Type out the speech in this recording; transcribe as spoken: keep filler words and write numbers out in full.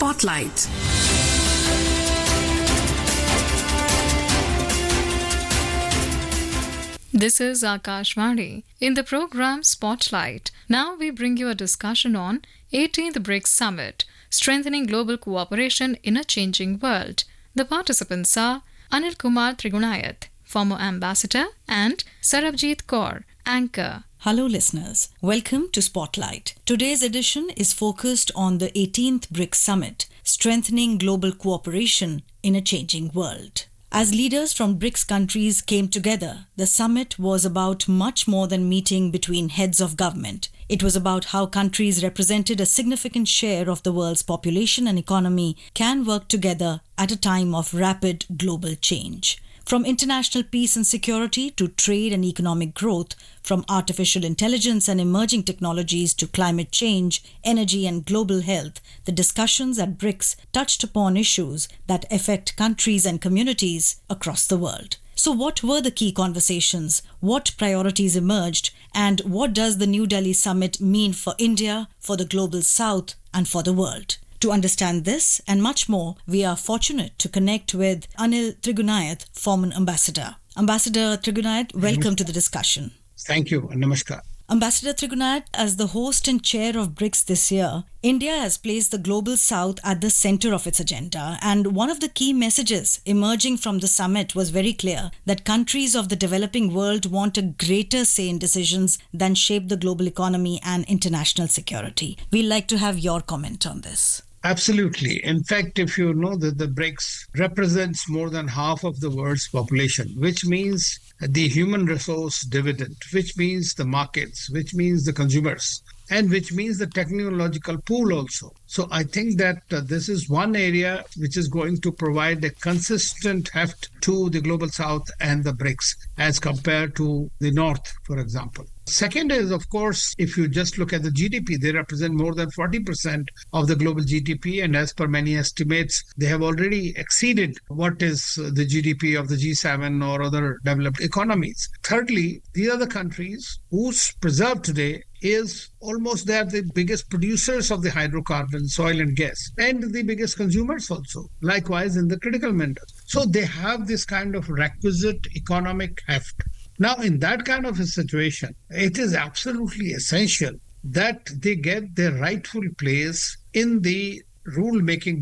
Spotlight. This is Akashvani. In the program Spotlight, now we bring you a discussion on eighteenth BRICS Summit, Strengthening Global Cooperation in a Changing World. The participants are Anil Kumar Trigunayath, former ambassador, and Sarabjit Kaur, anchor. Hello listeners, welcome to Spotlight. Today's edition is focused on the eighteenth BRICS Summit, Strengthening Global Cooperation in a Changing World. As leaders from BRICS countries came together, the summit was about much more than meeting between heads of government. It was about how countries represented a significant share of the world's population and economy can work together at a time of rapid global change. From international peace and security to trade and economic growth, from artificial intelligence and emerging technologies to climate change, energy and global health, the discussions at BRICS touched upon issues that affect countries and communities across the world. So what were the key conversations? What priorities emerged? And what does the New Delhi summit mean for India, for the global south, and for the world? To understand this and much more, we are fortunate to connect with Anil Trigunayath, former ambassador. Ambassador Trigunayath, welcome to the discussion. Thank you. Namaskar. Ambassador Trigunayath, as the host and chair of BRICS this year, India has placed the global south at the center of its agenda. And one of the key messages emerging from the summit was very clear that countries of the developing world want a greater say in decisions that shape the global economy and international security. We'd like to have your comment on this. Absolutely. In fact, if you know that the BRICS represents more than half of the world's population, which means the human resource dividend, which means the markets, which means the consumers, and which means the technological pool also. So I think that uh, this is one area which is going to provide a consistent heft to the global south and the BRICS as compared to the north, for example. Second is, of course, if you just look at the G D P, they represent more than forty percent of the global G D P. And as per many estimates, they have already exceeded what is the G D P of the G seven or other developed economies. Thirdly, these are the countries whose preserve today is almost they are the biggest producers of the hydrocarbons, oil and gas, and the biggest consumers also, likewise in the critical minerals. So they have this kind of requisite economic heft. Now, in that kind of a situation, it is absolutely essential that they get their rightful place in the rule-making